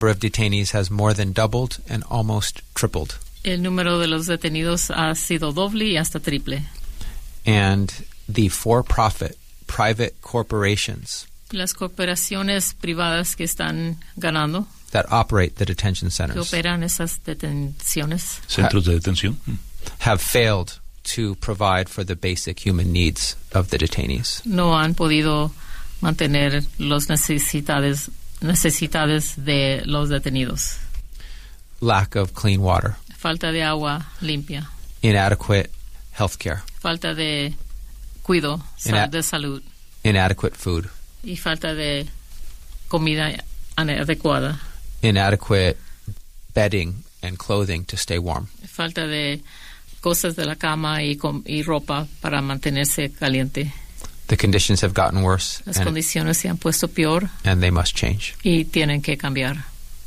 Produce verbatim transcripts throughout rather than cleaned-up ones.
of detainees has more than doubled and almost tripled. El número de los detenidos ha sido doble y hasta triple. And the for-profit private corporations Las corporaciones privadas que están ganando, that operate the detention que centers operan esas detenciones, Centros de detención. have failed to provide for the basic human needs of the detainees. no han podido mantener las necesidades, necesidades de los detenidos. Lack of clean water, Falta de agua limpia, inadequate health care, falta de cuidado Ina- de salud inadequate food, y falta de comida adecuada, inadequate bedding and clothing to stay warm. falta de cosas de la cama y, com- y ropa para mantenerse caliente. The conditions have gotten worse, Las and, condiciones se han puesto peor and they must change. y tienen que cambiar.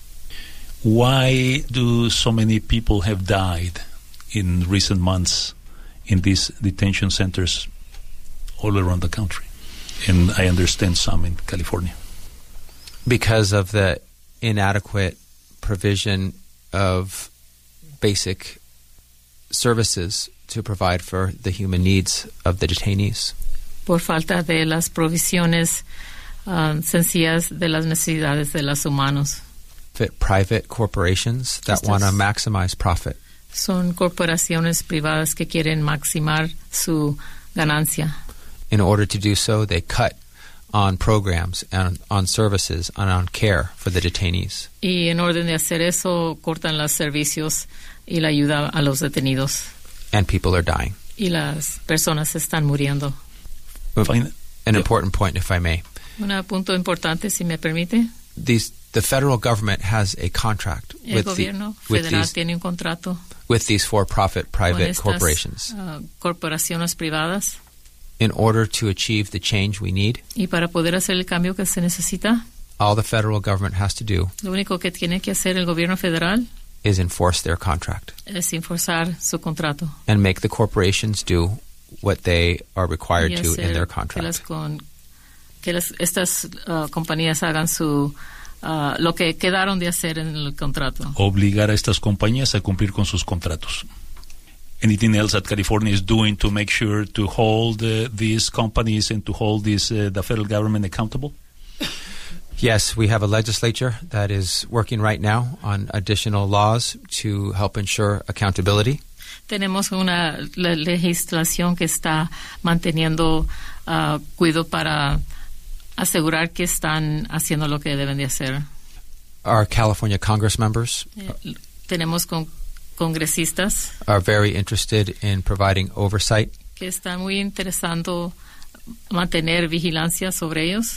Why do so many people have died in recent months in these detention centers all around the country? And I understand some in California. Because of the inadequate provision of basic services to provide for the human needs of the detainees. Por falta de las provisiones uh, sencillas de las necesidades de los humanos. Fit private corporations that Estas- want to maximize profit. Son corporaciones privadas que quieren maximar su ganancia. In order to do so, they cut on programs and on services and on care for the detainees. Y en orden de hacer eso, cortan los servicios y la ayuda a los detenidos. And people are dying. Y las personas están muriendo. Fine. An Yeah. important point, if I may. Un punto importante, si me permite. These, the federal government has a contract El with, the, gobierno with, federal these, tiene un contrato with these for-profit con private estas corporations. uh, corporaciones privadas. In order to achieve the change we need, Y para poder hacer el cambio que se necesita, all the federal government has to do lo único que tiene que hacer el gobierno federal is enforce their contract es enforzar su contrato. and make the corporations do what they are required Y to hacer in their que las, contract. con, que las estas uh, compañías hagan su uh, lo que quedaron de hacer en el contrato. Obligar a estas compañías a cumplir con sus contratos. Anything else that California is doing to make sure to hold uh, these companies and to hold this, uh, the federal government accountable? Yes, we have a legislature that is working right now on additional laws to help ensure accountability. Tenemos una le- legislación que está manteniendo uh, cuidado para asegurar que están haciendo lo que deben de hacer. Our California Congress members Eh, tenemos con congresistas are very interested in providing oversight que están muy interesando mantener vigilancia sobre ellos.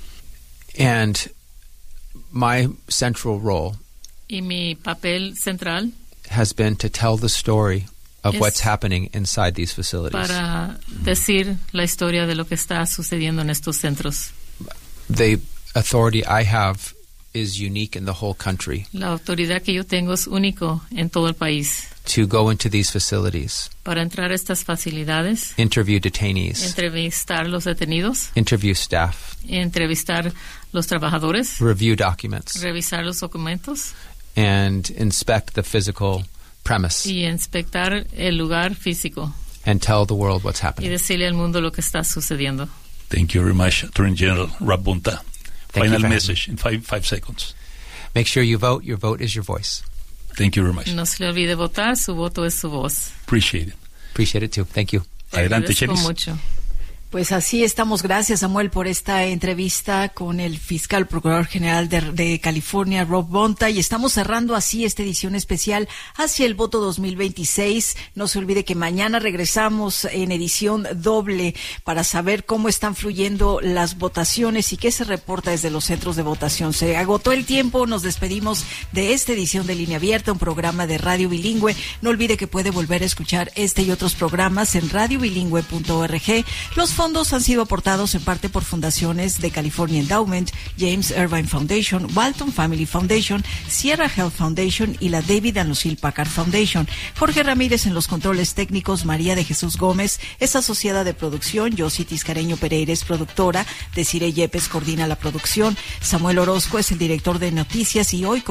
and my central role Y mi papel central has been to tell the story of Es what's happening inside these facilities. para decir la historia de lo que está sucediendo en estos centros. The authority I have is unique in the whole country La autoridad que yo tengo es único en todo el país to go into these facilities, para entrar a estas facilidades, interview detainees, entrevistar los detenidos, interview staff, entrevistar los trabajadores, review documents, revisar los documentos and inspect the physical premise y inspectar el lugar físico and tell the world what's y happening. decirle al mundo lo que está sucediendo. Thank you very much, Attorney General Rob Bonta. Thank you Final for message in five, five seconds. Make sure you vote. Your vote is your voice. Thank you very much. No se le olvide votar, su voto es su voz. Appreciate it. Appreciate it too. Thank you. Te Adelante, agradezco Chelis. mucho. Pues así estamos. Gracias, Samuel, por esta entrevista con el fiscal procurador general de, de California, Rob Bonta. Y estamos cerrando así esta edición especial hacia el voto dos mil veintiséis. No se olvide que mañana regresamos en edición doble para saber cómo están fluyendo las votaciones y qué se reporta desde los centros de votación. Se agotó el tiempo. Nos despedimos de esta edición de Línea Abierta, un programa de radio bilingüe. No olvide que puede volver a escuchar este y otros programas en radio bilingüe punto org. Los fondos han sido aportados en parte por fundaciones de California Endowment, James Irvine Foundation, Walton Family Foundation, Sierra Health Foundation y la David and Lucille Packard Foundation. Jorge Ramírez en los controles técnicos, María de Jesús Gómez es asociada de producción, Yossi Tiscareño Pereira es productora, Desiree Yepes coordina la producción, Samuel Orozco es el director de noticias y hoy